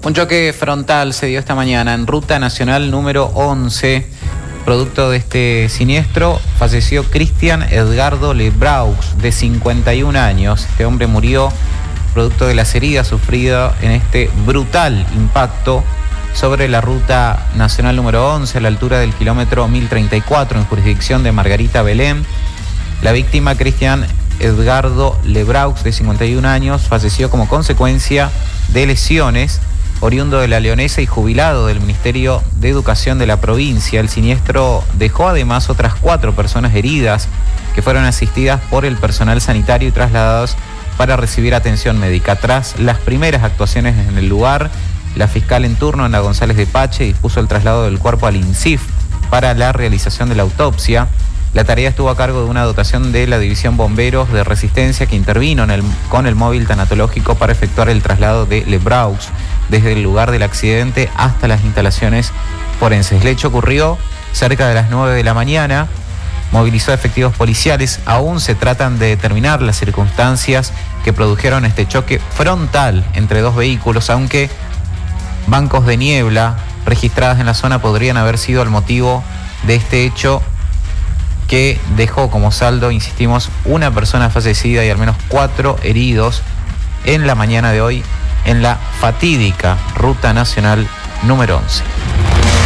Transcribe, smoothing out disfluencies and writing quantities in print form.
Un choque frontal se dio esta mañana en Ruta Nacional número 11. Producto de este siniestro, falleció Cristian Edgardo Lebraux, de 51 años. Este hombre murió producto de las heridas sufridas en este brutal impacto sobre la Ruta Nacional número 11, a la altura del kilómetro 1034, en jurisdicción de Margarita Belén. La víctima, Cristian Edgardo Lebraux, de 51 años, falleció como consecuencia de lesiones, oriundo de La Leonesa y jubilado del Ministerio de Educación de la provincia. El siniestro dejó además otras 4 personas heridas que fueron asistidas por el personal sanitario y trasladadas para recibir atención médica. Tras las primeras actuaciones en el lugar, la fiscal en turno, Ana González de Pache, dispuso el traslado del cuerpo al INSIF para la realización de la autopsia. La tarea estuvo a cargo de una dotación de la División Bomberos de Resistencia, que intervino con el móvil tanatológico para efectuar el traslado de Lebraux desde el lugar del accidente hasta las instalaciones forenses. El hecho ocurrió cerca de las 9 de la mañana, movilizó efectivos policiales. Aún se tratan de determinar las circunstancias que produjeron este choque frontal entre 2 vehículos, aunque bancos de niebla registradas en la zona podrían haber sido el motivo de este hecho, que dejó como saldo, insistimos, una persona fallecida y al menos 4 heridos en la mañana de hoy en la fatídica Ruta Nacional número 11.